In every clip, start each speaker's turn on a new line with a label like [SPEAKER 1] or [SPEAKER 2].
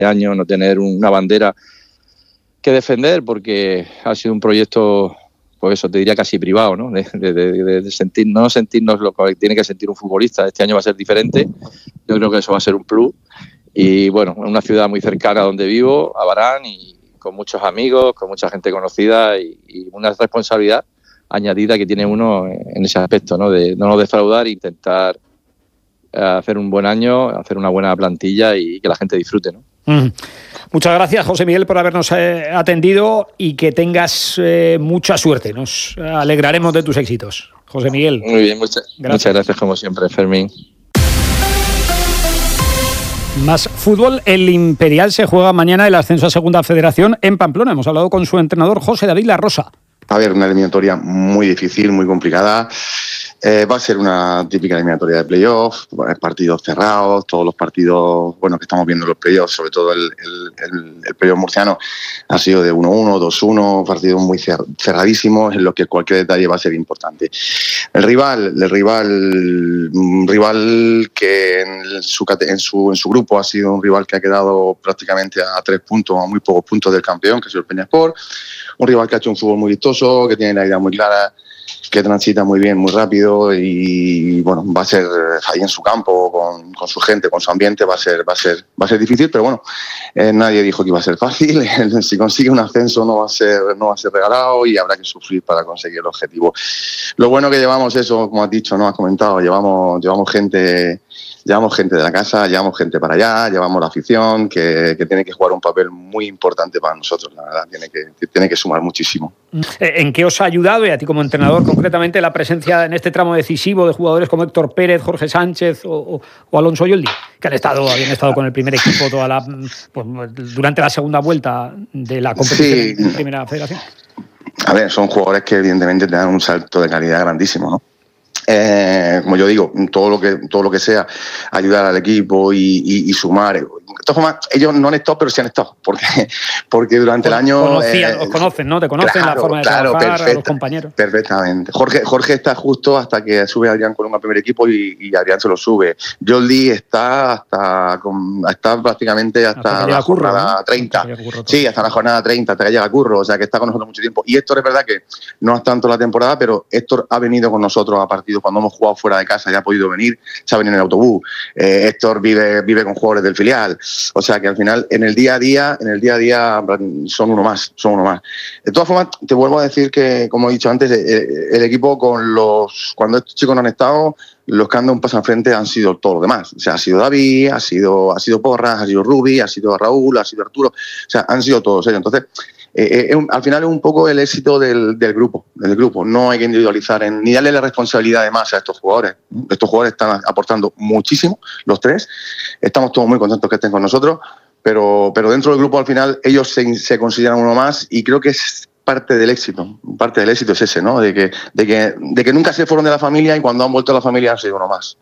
[SPEAKER 1] años, no tener una bandera que defender, porque ha sido un proyecto, pues eso, te diría casi privado, ¿no? De sentirnos lo que tiene que sentir un futbolista. Este año va a ser diferente, yo creo que eso va a ser un plus. Y bueno, una ciudad muy cercana a donde vivo, a Barán, y con muchos amigos, con mucha gente conocida, y una responsabilidad añadida que tiene uno en ese aspecto, ¿no? De no defraudar e intentar hacer un buen año, hacer una buena plantilla y que la gente disfrute, ¿no?
[SPEAKER 2] Muchas gracias, José Miguel, por habernos atendido, y que tengas mucha suerte. Nos alegraremos de tus éxitos, José Miguel.
[SPEAKER 1] Muy bien, muchas gracias como siempre, Fermín.
[SPEAKER 2] Más fútbol. El Imperial se juega mañana el ascenso a Segunda Federación en Pamplona. Hemos hablado con su entrenador, José David La Rosa.
[SPEAKER 3] A ver, una eliminatoria muy difícil, muy complicada. Va a ser una típica eliminatoria de playoff, partidos cerrados, todos los partidos que estamos viendo en los playoffs, sobre todo el playoff murciano, ha sido de 1-1, 2-1, partidos muy cerradísimos, en los que cualquier detalle va a ser importante. El rival que en su grupo ha sido un rival que ha quedado prácticamente a 3 puntos, a muy pocos puntos del campeón, que es el Peñasport. Un rival que ha hecho un fútbol muy vistoso, que tiene la idea muy clara, que transita muy bien, muy rápido, y bueno, va a ser ahí en su campo, con su gente, con su ambiente, va a ser difícil, pero bueno, nadie dijo que iba a ser fácil. Si consigue un ascenso no va a ser regalado, y habrá que sufrir para conseguir el objetivo. Lo bueno que llevamos eso, como has dicho, no has comentado, llevamos gente de la casa, llevamos gente para allá, llevamos la afición, que tiene que jugar un papel muy importante para nosotros, la verdad, tiene que sumar muchísimo.
[SPEAKER 2] ¿En qué os ha ayudado, y a ti como entrenador concretamente, la presencia en este tramo decisivo de jugadores como Héctor Pérez, Jorge Sánchez o Alonso Yoldi, que habían estado con el primer equipo durante la segunda vuelta de la competición en Primera Federación?
[SPEAKER 3] A ver, son jugadores que evidentemente te dan un salto de calidad grandísimo, ¿no? Como yo digo, todo lo que sea ayudar al equipo y sumar. De todas formas, ellos no han estado, pero sí han estado, porque durante el año...
[SPEAKER 2] Os conocen, ¿no? Te conocen, la forma de trabajar, a los compañeros.
[SPEAKER 3] Perfectamente. Jorge está justo hasta que sube Adrián Coloma al primer equipo, y Adrián se lo sube. Jordi está prácticamente hasta la jornada 30. Sí, hasta la jornada 30, hasta que llega Curro, o sea que está con nosotros mucho tiempo. Y Héctor, es verdad que no es tanto la temporada, pero Héctor ha venido con nosotros a partidos cuando hemos jugado fuera de casa, ya ha podido venir, se ha venido en el autobús. Héctor vive con jugadores del filial, o sea que al final en el día a día son uno más. De todas formas, te vuelvo a decir que, como he dicho antes, el equipo cuando estos chicos no han estado, los que han dado un paso al frente han sido todos los demás. O sea, ha sido David, ha sido Porras, ha sido Rubi, ha sido Raúl, ha sido Arturo, o sea, han sido todos ellos. Entonces, al final es un poco el éxito del grupo. No hay que individualizar ni darle la responsabilidad de más a estos jugadores. Estos jugadores están aportando muchísimo, los tres. Estamos todos muy contentos que estén con nosotros, pero dentro del grupo al final ellos se consideran uno más, y creo que es parte del éxito es ese, ¿no? De que nunca se fueron de la familia, y cuando han vuelto a la familia han sido uno más.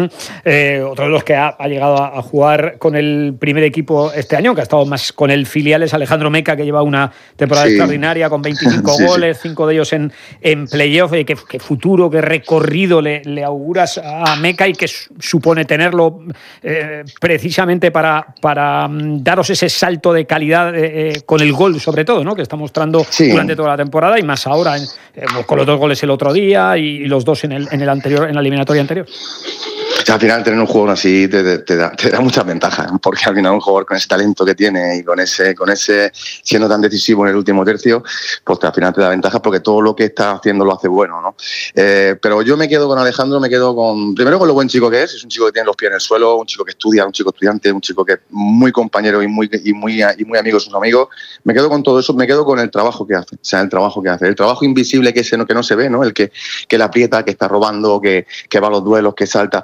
[SPEAKER 2] Otro de los que ha llegado a jugar con el primer equipo este año, que ha estado más con el filial, es Alejandro Meca, que lleva una temporada extraordinaria con 25 goles, 5 de ellos en playoff. ¿Qué futuro, qué recorrido le auguras a Meca, y qué supone tenerlo precisamente para daros ese salto de calidad con el gol, sobre todo, ¿no? Que está mostrando durante toda la temporada, y más ahora con los 2 goles el otro día y los 2 en la eliminatoria anterior?
[SPEAKER 3] Al final tener un jugador así te da muchas ventajas, porque al final un jugador con ese talento que tiene y con ese siendo tan decisivo en el último tercio, pues al final te da ventajas, porque todo lo que está haciendo lo hace bueno, ¿no? Pero yo me quedo con Alejandro, primero con lo buen chico que es un chico que tiene los pies en el suelo, un chico que estudia, un chico estudiante, un chico que es muy compañero y muy amigo de sus amigos. Me quedo con todo eso, me quedo con el trabajo que hace, el trabajo invisible que no se ve, ¿no? El que la aprieta, que está robando, que va a los duelos, que salta.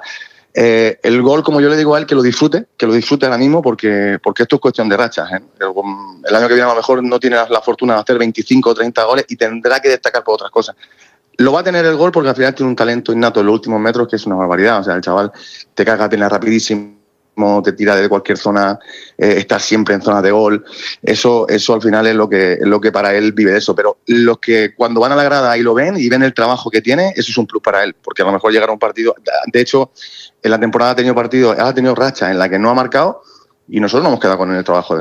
[SPEAKER 3] El gol, como yo le digo a él, que lo disfrute ahora mismo, porque esto es cuestión de rachas, ¿eh? El año que viene a lo mejor no tiene la fortuna de hacer 25 o 30 goles, y tendrá que destacar por otras cosas. Lo va a tener el gol, porque al final tiene un talento innato en los últimos metros que es una barbaridad. O sea, el chaval te carga, tiene rapidísimo, te tira de cualquier zona, estar siempre en zona de gol. Eso al final es lo que para él vive de eso. Pero los que cuando van a la grada y lo ven y ven el trabajo que tiene, eso es un plus para él, porque a lo mejor llegar a un partido, de hecho en la temporada ha tenido rachas en la que no ha marcado, y nosotros nos hemos quedado con el trabajo de